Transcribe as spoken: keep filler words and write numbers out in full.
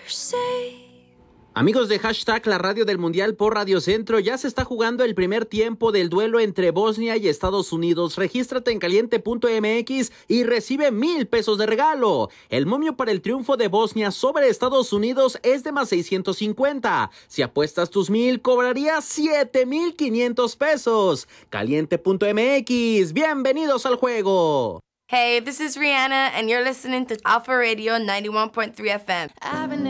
Amigos de hashtag La Radio del Mundial por Radio Centro, ya se está jugando el primer tiempo del duelo entre Bosnia y Estados Unidos. Regístrate en caliente punto m x y recibe mil pesos de regalo. El momio para el triunfo de Bosnia sobre Estados Unidos es de más seiscientos cincuenta. Si apuestas tus mil, cobrarías siete mil quinientos pesos. caliente punto m x, bienvenidos al juego. Hey, this is Rihanna, and you're listening to Alpha Radio ninety-one point three F M.